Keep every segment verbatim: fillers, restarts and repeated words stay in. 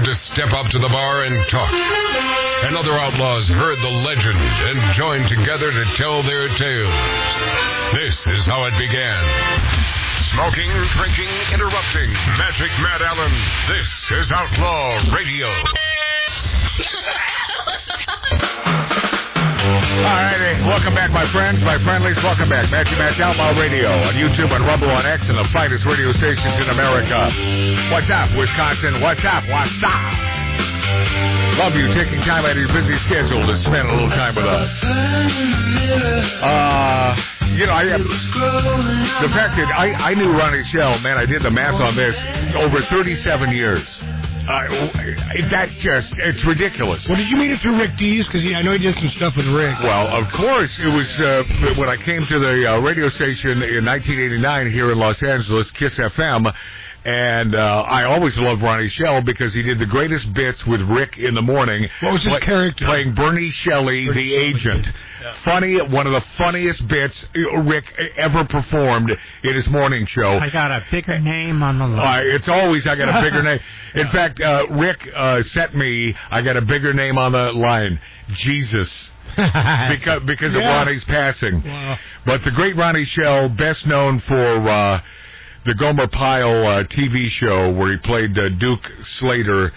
to step up to the bar and talk. And other outlaws heard the legend and joined together to tell their tales. This is how it began. Smoking, drinking, interrupting. Magic Matt Allen. This is Outlaw Radio. All right, welcome back, my friends, my friendlies. Welcome back. Magic Matt's Outlaw Radio on YouTube, on Rumble, on X, and the finest radio stations in America. What's up, Wisconsin? What's up? What's up? Love you taking time out of your busy schedule to spend a little time with us. Uh, you know, I have the fact that I, I knew Ronnie Shell, man, I did the math on this, over thirty-seven years. Uh, that just, it's ridiculous. Well, did you meet it through Rick Dees? Because I know he did some stuff with Rick. Well, of course. It was uh, when I came to the uh, radio station in nineteen eighty-nine here in Los Angeles, Kiss F M. And uh, I always loved Ronnie Shell because he did the greatest bits with Rick in the morning. What was his play, character? Playing Bernie Shelley, Bernie the Shelley. agent. Yeah. Funny, one of the funniest bits Rick ever performed in his morning show. I got a bigger name on the line. Uh, it's always, I got a bigger name. In yeah. fact, uh, Rick uh, sent me, I got a bigger name on the line, Jesus. because because yeah. of Ronnie's passing. Wow. But the great Ronnie Shell, best known for... Uh, the Gomer Pyle uh, T V show where he played uh, Duke Slater.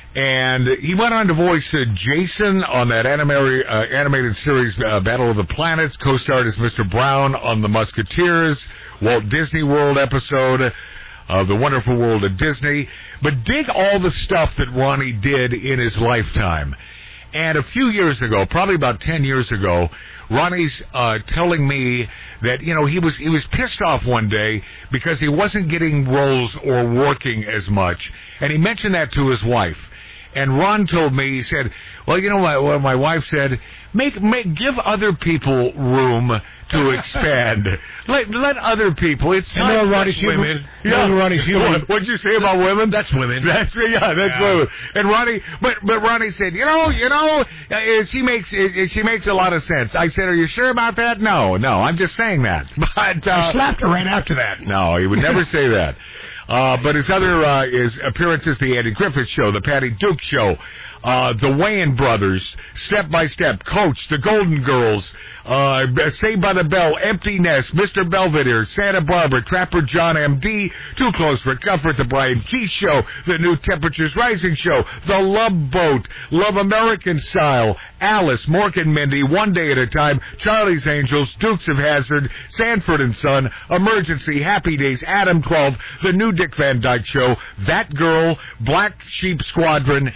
And he went on to voice uh, Jason on that animated, uh, animated series uh, Battle of the Planets, co-starred as Mister Brown on The Musketeers, Walt Disney World episode of The Wonderful World of Disney. But dig all the stuff that Ronnie did in his lifetime. And a few years ago, probably about ten years ago, Ronnie's uh, telling me that, you know, he was he was pissed off one day because he wasn't getting roles or working as much. And he mentioned that to his wife. And Ron told me, he said, well, you know, my, well, my wife said, make, make, give other people room to expand. let let other people. It's not know Ronnie's women. Yeah. You know Ronnie's human. What'd you say about women? That's women. That's yeah, that's yeah. women. And Ronnie, but but Ronnie said, you know, you know, uh, she makes uh, she makes a lot of sense. I said, are you sure about that? No, no, I'm just saying that. But uh, I slapped her right after that. No, he would never say that. Uh, but his other uh, his appearances, the Andy Griffith Show, the Patty Duke Show, uh, the Wayans Brothers, Step by Step, Coach, the Golden Girls, uh, Saved by the Bell, Empty Nest, Mister Belvedere, Santa Barbara, Trapper John M D, Too Close for Comfort, the Brian Keith Show, the New Temperatures Rising Show, The Love Boat, Love American Style, Alice, Mork and Mindy, One Day at a Time, Charlie's Angels, Dukes of Hazzard, Sanford and Son, Emergency, Happy Days, Adam twelve, The New Dick Van Dyke Show, That Girl, Black Sheep Squadron.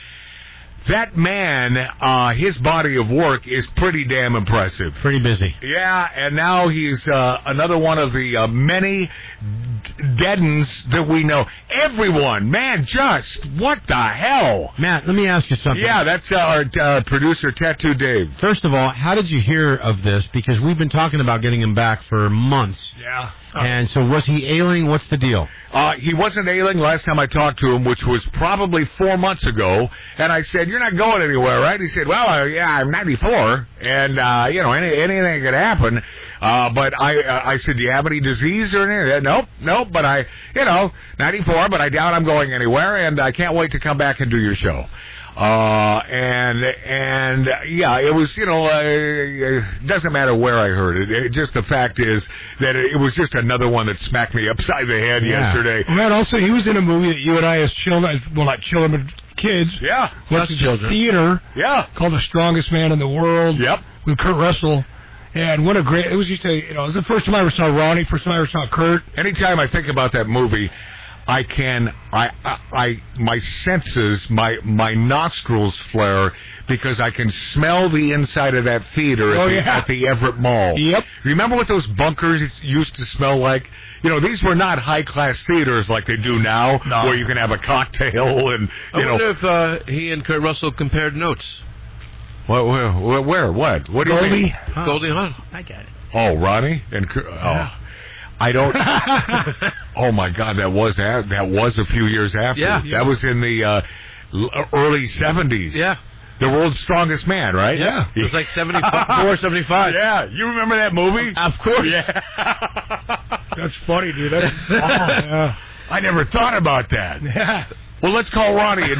That man, uh, his body of work is pretty damn impressive. Pretty busy. Yeah, and now he's uh, another one of the uh, many deadens that we know. Everyone, man, just what the hell? Matt, let me ask you something. Yeah, that's uh, our uh, producer, Tattoo Dave. First of all, how did you hear of this? Because we've been talking about getting him back for months. Yeah. Oh. And so was he ailing? What's the deal? Uh, he wasn't ailing last time I talked to him, which was probably four months ago. And I said, you're not going anywhere, right? He said, well, uh, yeah, I'm ninety-four. And, uh, you know, any, anything could happen. Uh, but I uh, I said, do you have any disease or anything? Nope, nope. But I, you know, ninety-four, but I doubt I'm going anywhere. And I can't wait to come back and do your show. Uh, and, and, yeah, it was, you know, uh, it doesn't matter where I heard it. it. Just the fact is that it was just another one that smacked me upside the head yeah. yesterday. Man, also, he was in a movie that you and I as children, well, not children, but kids. Yeah. Went to the theater. Yeah. Called The Strongest Man in the World. Yep. With Kurt Russell. And what a great, it was just a, you know, it was the first time I ever saw Ronnie, first time I ever saw Kurt. Anytime I think about that movie, I can, I, I, I, my senses, my, my nostrils flare because I can smell the inside of that theater at, oh, the, yeah. at the Everett Mall. Yep. Remember what those bunkers used to smell like? You know, these were not high-class theaters like they do now, no. where you can have a cocktail and, you I know. wonder if uh, he and Kurt Russell compared notes. What, where, where, where, what? What do you Goldie mean? Huh. Goldie Hawn. I got it. Oh, Ronnie? and Oh. Yeah. I don't. Oh my God, that was a, that was a few years after. Yeah, that was in the uh, early seventies. Yeah, the world's strongest man, right? Yeah, it was like seventy-four, seventy-five. Yeah, you remember that movie? Of course. Yeah, that's funny, dude. That's, oh, yeah. I never thought about that. Yeah. Well, let's call Ronnie and